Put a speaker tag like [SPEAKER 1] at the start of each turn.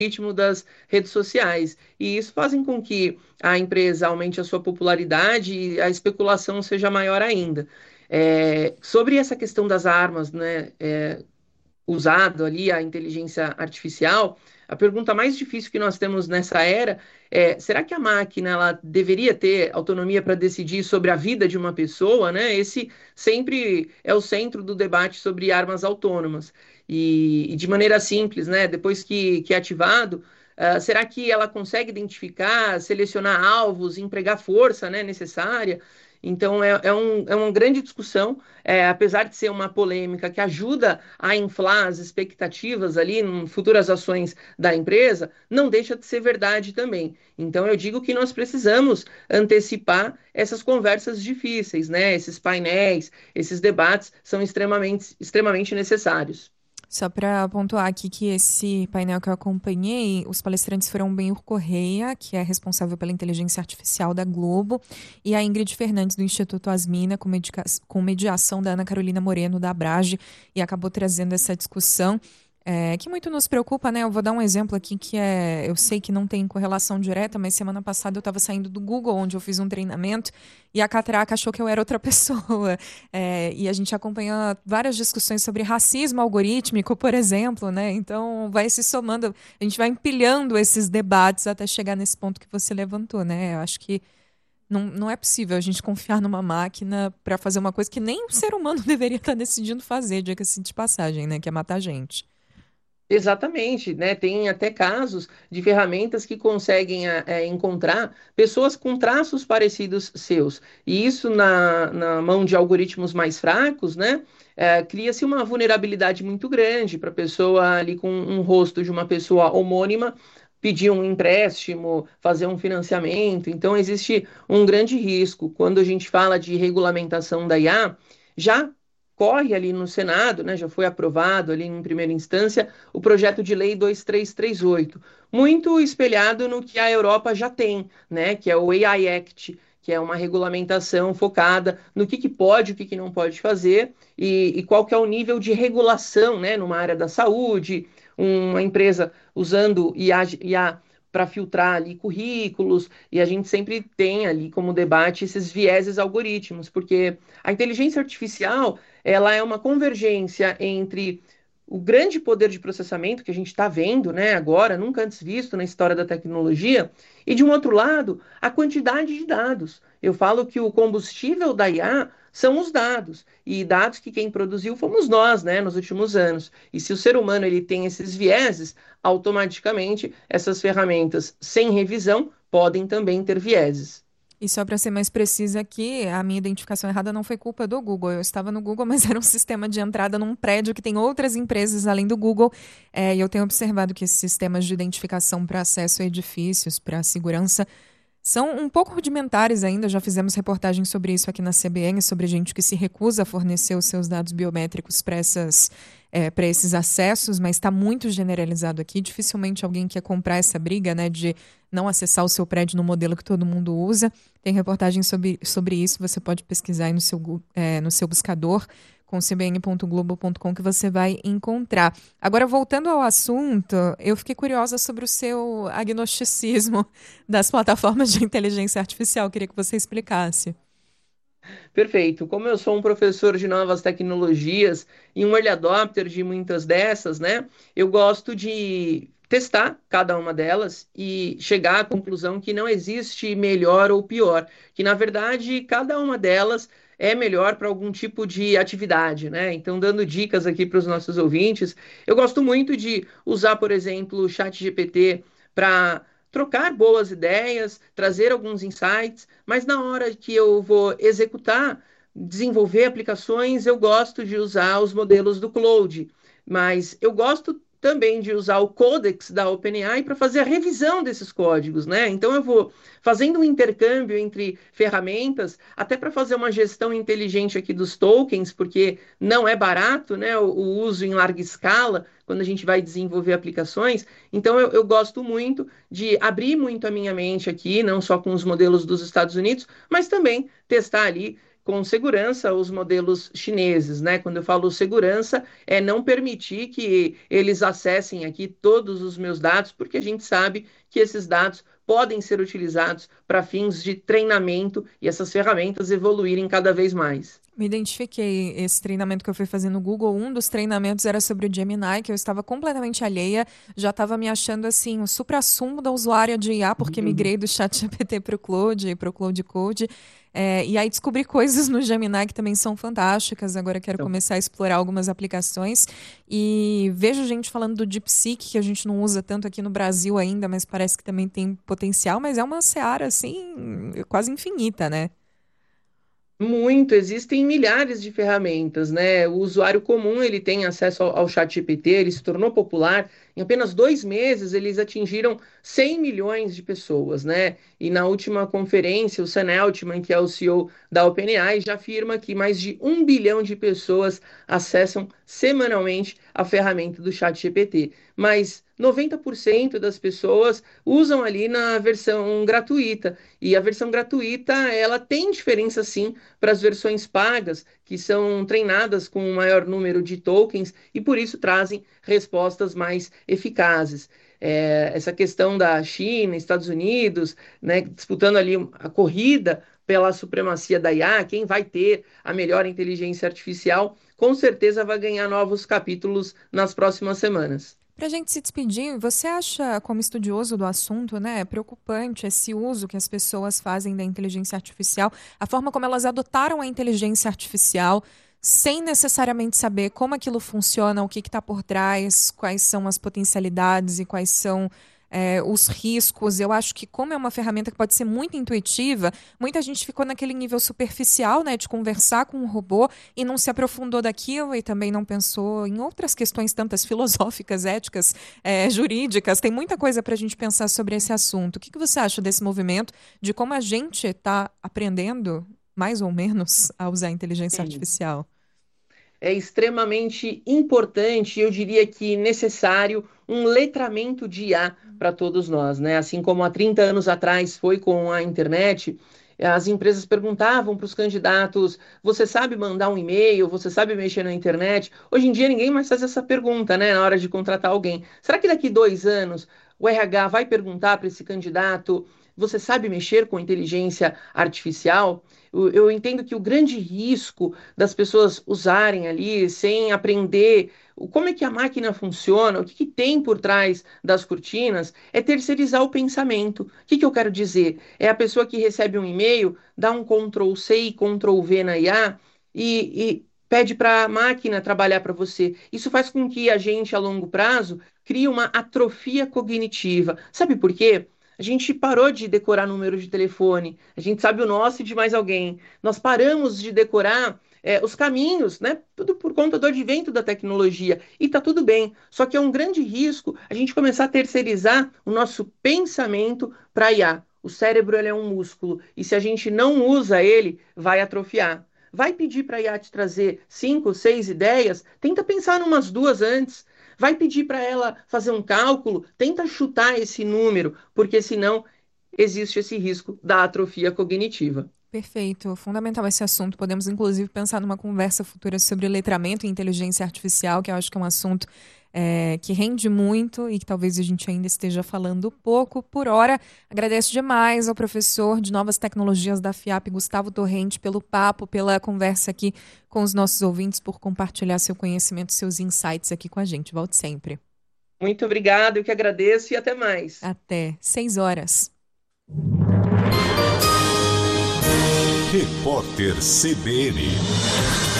[SPEAKER 1] ritmo das redes sociais. E isso fazem com que a empresa aumente a sua popularidade e a especulação seja maior ainda. Sobre essa questão das armas, né, usado ali a inteligência artificial, a pergunta mais difícil que nós temos nessa era é: será que a máquina ela deveria ter autonomia para decidir sobre a vida de uma pessoa, né? Esse sempre é o centro do debate sobre armas autônomas. E de maneira simples, né? Depois que é ativado, será que ela consegue identificar, selecionar alvos, empregar força, né, necessária? Então, é uma grande discussão, apesar de ser uma polêmica que ajuda a inflar as expectativas ali em futuras ações da empresa, não deixa de ser verdade também. Então, eu digo que nós precisamos antecipar essas conversas difíceis, né? Esses painéis, esses debates são extremamente necessários.
[SPEAKER 2] Só para pontuar aqui que esse painel que eu acompanhei, os palestrantes foram Benhur Correia, que é responsável pela inteligência artificial da Globo, e a Ingrid Fernandes, do Instituto Asmina, com mediação da Ana Carolina Moreno, da Abrage, e acabou trazendo essa discussão. Que muito nos preocupa, né? Eu vou dar um exemplo aqui eu sei que não tem correlação direta, mas semana passada eu estava saindo do Google, onde eu fiz um treinamento, e a catraca achou que eu era outra pessoa. E a gente acompanha várias discussões sobre racismo algorítmico, por exemplo, né? Então vai se somando, a gente vai empilhando esses debates até chegar nesse ponto que você levantou, né? Eu acho que não é possível a gente confiar numa máquina para fazer uma coisa que nem o ser humano deveria estar decidindo fazer, diga-se de passagem, né? Que é matar gente.
[SPEAKER 1] Exatamente, né? Tem até casos de ferramentas que conseguem encontrar pessoas com traços parecidos seus. E isso na mão de algoritmos mais fracos, né? Cria-se uma vulnerabilidade muito grande para a pessoa ali com um rosto de uma pessoa homônima pedir um empréstimo, fazer um financiamento. Então, existe um grande risco. Quando a gente fala de regulamentação da IA, já corre ali no Senado, né, já foi aprovado ali em primeira instância o projeto de lei 2338, muito espelhado no que a Europa já tem, né, que é o AI Act, que é uma regulamentação focada no que pode, o que não pode fazer e qual que é o nível de regulação, né, numa área da saúde, uma empresa usando IA para filtrar ali currículos, e a gente sempre tem ali como debate esses vieses algoritmos, porque a inteligência artificial ela é uma convergência entre o grande poder de processamento que a gente está vendo, né, agora, nunca antes visto na história da tecnologia, e de um outro lado, a quantidade de dados. Eu falo que o combustível da IA são os dados, e dados que quem produziu fomos nós, né, nos últimos anos. E se o ser humano ele tem esses vieses, automaticamente essas ferramentas sem revisão podem também ter vieses.
[SPEAKER 2] E só para ser mais precisa aqui, a minha identificação errada não foi culpa do Google. Eu estava no Google, mas era um sistema de entrada num prédio que tem outras empresas além do Google. E eu tenho observado que esses sistemas de identificação para acesso a edifícios, para segurança, são um pouco rudimentares ainda. Já fizemos reportagens sobre isso aqui na CBN, sobre gente que se recusa a fornecer os seus dados biométricos para esses acessos, mas está muito generalizado aqui. Dificilmente alguém quer comprar essa briga, né, de não acessar o seu prédio no modelo que todo mundo usa. Tem reportagem sobre isso, você pode pesquisar aí no seu buscador com cbn.globo.com que você vai encontrar. Agora, voltando ao assunto, eu fiquei curiosa sobre o seu agnosticismo das plataformas de inteligência artificial. Queria que você explicasse.
[SPEAKER 1] Perfeito. Como eu sou um professor de novas tecnologias e um early adopter de muitas dessas, né? Eu gosto de testar cada uma delas e chegar à conclusão que não existe melhor ou pior, que na verdade cada uma delas é melhor para algum tipo de atividade, né? Então, dando dicas aqui para os nossos ouvintes, eu gosto muito de usar, por exemplo, o ChatGPT para trocar boas ideias, trazer alguns insights, mas na hora que eu vou executar, desenvolver aplicações, eu gosto de usar os modelos do Claude, mas eu gosto também de usar o Codex da OpenAI para fazer a revisão desses códigos, né? Então eu vou fazendo um intercâmbio entre ferramentas, até para fazer uma gestão inteligente aqui dos tokens, porque não é barato, né? O uso em larga escala, quando a gente vai desenvolver aplicações. Então eu gosto muito de abrir muito a minha mente aqui, não só com os modelos dos Estados Unidos, mas também testar ali com segurança os modelos chineses, né? Quando eu falo segurança, é não permitir que eles acessem aqui todos os meus dados, porque a gente sabe que esses dados podem ser utilizados para fins de treinamento e essas ferramentas evoluírem cada vez mais.
[SPEAKER 2] Me identifiquei. Esse treinamento que eu fui fazer no Google, um dos treinamentos era sobre o Gemini, que eu estava completamente alheia, já estava me achando assim, o suprassumo da usuária de IA, porque migrei do ChatGPT para o Claude, para o Claude Code. E aí descobri coisas no Gemini que também são fantásticas. Agora quero
[SPEAKER 1] Então,
[SPEAKER 2] começar a explorar algumas aplicações. E vejo gente falando do DeepSeek, que a gente não usa tanto aqui no Brasil ainda, mas parece que também tem potencial, mas é uma seara assim, quase infinita, né?
[SPEAKER 1] muito, existem milhares de ferramentas, né? O usuário comum ele tem acesso ao ChatGPT, ele se tornou popular. Em apenas 2 meses, eles atingiram 100 milhões de pessoas, né? E na última conferência, o Sam Altman, que é o CEO da OpenAI, já afirma que mais de 1 bilhão de pessoas acessam semanalmente a ferramenta do ChatGPT. Mas 90% das pessoas usam ali na versão gratuita. E a versão gratuita, ela tem diferença sim para as versões pagas, que são treinadas com um maior número de tokens e por isso trazem respostas mais eficazes. Essa questão da China, Estados Unidos, né, disputando ali a corrida pela supremacia da IA, quem vai ter a melhor inteligência artificial, com certeza vai ganhar novos capítulos nas próximas semanas.
[SPEAKER 2] Para a gente se despedir, você acha, como estudioso do assunto, né, preocupante esse uso que as pessoas fazem da inteligência artificial, a forma como elas adotaram a inteligência artificial, sem necessariamente saber como aquilo funciona, o que está por trás, quais são as potencialidades e quais são os riscos? Eu acho que, como é uma ferramenta que pode ser muito intuitiva, muita gente ficou naquele nível superficial, né, de conversar com um robô e não se aprofundou daquilo e também não pensou em outras questões, tantas filosóficas, éticas, jurídicas. Tem muita coisa para a gente pensar sobre esse assunto. O que você acha desse movimento, de como a gente está aprendendo, mais ou menos, a usar a inteligência
[SPEAKER 1] Sim.
[SPEAKER 2] artificial?
[SPEAKER 1] É extremamente importante, eu diria que necessário, um letramento de IA para todos nós, né? Assim como há 30 anos atrás foi com a internet, as empresas perguntavam para os candidatos: você sabe mandar um e-mail? Você sabe mexer na internet? Hoje em dia ninguém mais faz essa pergunta, né? Na hora de contratar alguém. Será que daqui 2 anos o RH vai perguntar para esse candidato: você sabe mexer com inteligência artificial? Eu entendo que o grande risco das pessoas usarem ali sem aprender como é que a máquina funciona, o que, que tem por trás das cortinas, é terceirizar o pensamento. O que, que eu quero dizer? É a pessoa que recebe um e-mail, dá um Ctrl+C e Ctrl+V na IA e pede para a máquina trabalhar para você. Isso faz com que a gente, a longo prazo, crie uma atrofia cognitiva. Sabe por quê? A gente parou de decorar número de telefone, a gente sabe o nosso e de mais alguém. Nós paramos de decorar os caminhos, né? Tudo por conta do advento da tecnologia. E tá tudo bem. Só que é um grande risco a gente começar a terceirizar o nosso pensamento para IA. O cérebro ele é um músculo e se a gente não usa ele, vai atrofiar. Vai pedir para a IA te trazer 5, 6 ideias? Tenta pensar em umas duas antes. Vai pedir para ela fazer um cálculo? Tenta chutar esse número, porque senão existe esse risco da atrofia cognitiva.
[SPEAKER 2] Perfeito, fundamental esse assunto. Podemos, inclusive, pensar numa conversa futura sobre letramento e inteligência artificial, que eu acho que é um assunto que rende muito e que talvez a gente ainda esteja falando pouco por hora. Agradeço demais ao professor de Novas Tecnologias da FIAP, Gustavo Torrente, pelo papo, pela conversa aqui com os nossos ouvintes, por compartilhar seu conhecimento, seus insights aqui com a gente. Volte sempre.
[SPEAKER 1] Muito obrigado, eu que agradeço e até mais.
[SPEAKER 2] Até 6 horas.
[SPEAKER 3] Repórter CBN.